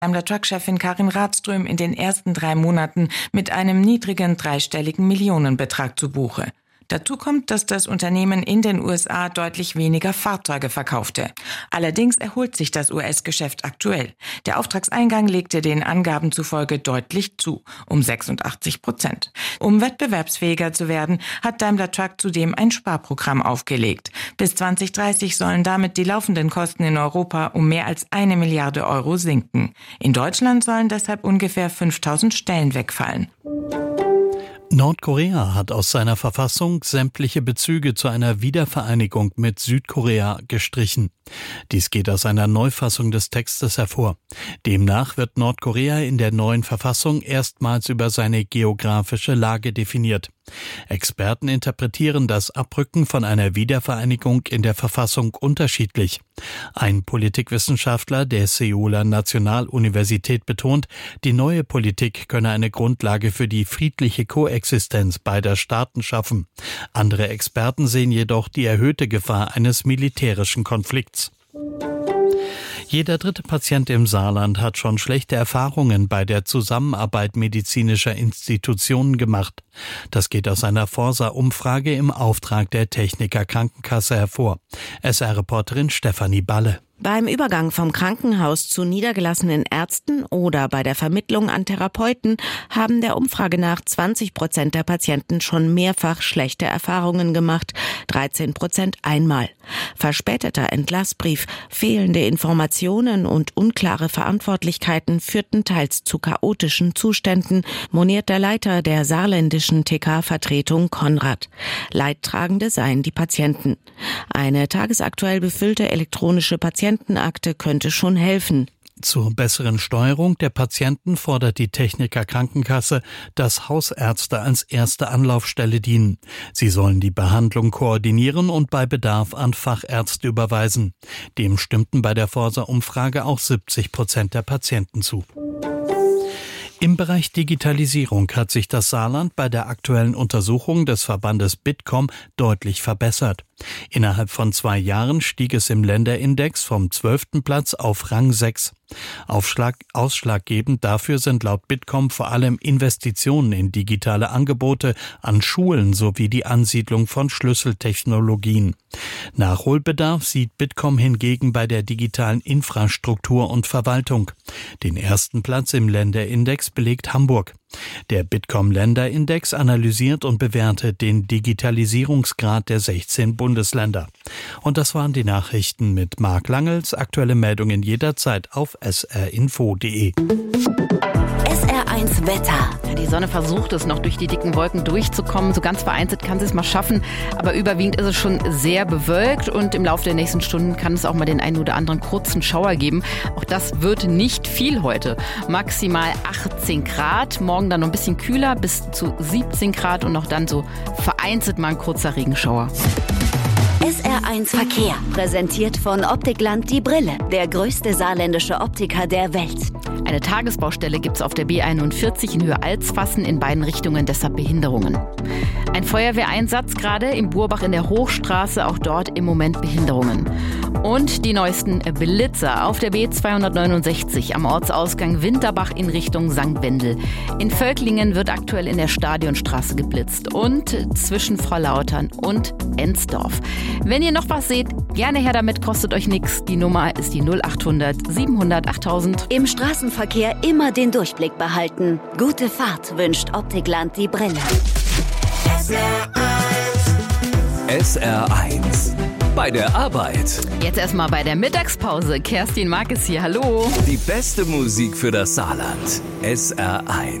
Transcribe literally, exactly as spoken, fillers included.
Daimler-Truck-Chefin Karin Rådström in den ersten drei Monaten mit einem niedrigen dreistelligen Millionenbetrag zu Buche. Dazu kommt, dass das Unternehmen in den U S A deutlich weniger Fahrzeuge verkaufte. Allerdings erholt sich das U S-Geschäft aktuell. Der Auftragseingang legte den Angaben zufolge deutlich zu, um sechsundachtzig Prozent. Um wettbewerbsfähiger zu werden, hat Daimler Truck zudem ein Sparprogramm aufgelegt. Bis zwanzig dreißig sollen damit die laufenden Kosten in Europa um mehr als eine Milliarde Euro sinken. In Deutschland sollen deshalb ungefähr fünftausend Stellen wegfallen. Nordkorea hat aus seiner Verfassung sämtliche Bezüge zu einer Wiedervereinigung mit Südkorea gestrichen. Dies geht aus einer Neufassung des Textes hervor. Demnach wird Nordkorea in der neuen Verfassung erstmals über seine geografische Lage definiert. Experten interpretieren das Abrücken von einer Wiedervereinigung in der Verfassung unterschiedlich. Ein Politikwissenschaftler der Seouler Nationaluniversität betont, die neue Politik könne eine Grundlage für die friedliche Koexistenz beider Staaten schaffen. Andere Experten sehen jedoch die erhöhte Gefahr eines militärischen Konflikts. Jeder dritte Patient im Saarland hat schon schlechte Erfahrungen bei der Zusammenarbeit medizinischer Institutionen gemacht. Das geht aus einer Forsa-Umfrage im Auftrag der Techniker Krankenkasse hervor. S R-Reporterin Stefanie Balle. Beim Übergang vom Krankenhaus zu niedergelassenen Ärzten oder bei der Vermittlung an Therapeuten haben der Umfrage nach zwanzig Prozent der Patienten schon mehrfach schlechte Erfahrungen gemacht, dreizehn Prozent einmal. Verspäteter Entlassbrief, fehlende Informationen und unklare Verantwortlichkeiten führten teils zu chaotischen Zuständen, moniert der Leiter der saarländischen T K-Vertretung Konrad. Leidtragende seien die Patienten. Eine tagesaktuell befüllte elektronische Patientenakte könnte schon helfen. Zur besseren Steuerung der Patienten fordert die Techniker Krankenkasse, dass Hausärzte als erste Anlaufstelle dienen. Sie sollen die Behandlung koordinieren und bei Bedarf an Fachärzte überweisen. Dem stimmten bei der Forsa-Umfrage auch siebzig Prozent der Patienten zu. Im Bereich Digitalisierung hat sich das Saarland bei der aktuellen Untersuchung des Verbandes Bitkom deutlich verbessert. Innerhalb von zwei Jahren stieg es im Länderindex vom zwölften Platz auf Rang sechs. Aufschlag, ausschlaggebend dafür sind laut Bitkom vor allem Investitionen in digitale Angebote an Schulen sowie die Ansiedlung von Schlüsseltechnologien. Nachholbedarf sieht Bitkom hingegen bei der digitalen Infrastruktur und Verwaltung. Den ersten Platz im Länderindex belegt Hamburg. Der Bitkom-Länderindex analysiert und bewertet den Digitalisierungsgrad der sechzehn Bundesländer. Und das waren die Nachrichten mit Marc Langels. Aktuelle Meldungen jederzeit auf s r info punkt d e. S R eins Wetter. Ja, die Sonne versucht es noch durch die dicken Wolken durchzukommen. So ganz vereinzelt kann sie es mal schaffen. Aber überwiegend ist es schon sehr bewölkt. Und im Laufe der nächsten Stunden kann es auch mal den einen oder anderen kurzen Schauer geben. Auch das wird nicht viel heute. Maximal achtzehn Grad. Morgen dann noch ein bisschen kühler, bis zu siebzehn Grad. Und auch dann so vereinzelt mal ein kurzer Regenschauer. S R eins Verkehr. Präsentiert von Optikland die Brille. Der größte saarländische Optiker der Welt. Eine Tagesbaustelle gibt es auf der B einundvierzig in Höhe Alsfassen, in beiden Richtungen, deshalb Behinderungen. Ein Feuerwehreinsatz gerade im Burbach in der Hochstraße, auch dort im Moment Behinderungen. Und die neuesten Blitzer auf der B zweihundertneunundsechzig am Ortsausgang Winterbach in Richtung Sankt Wendel. In Völklingen wird aktuell in der Stadionstraße geblitzt und zwischen Frohlautern und Ensdorf. Wenn ihr noch was seht, gerne her damit, kostet euch nichts. Die Nummer ist die null achthundert siebenhundert achttausend. Im Straßenverkehr immer den Durchblick behalten. Gute Fahrt wünscht Optikland die Brille. S R eins. Bei der Arbeit. Jetzt erstmal bei der Mittagspause. Kerstin Mark ist hier. Hallo. Die beste Musik für das Saarland. S R eins.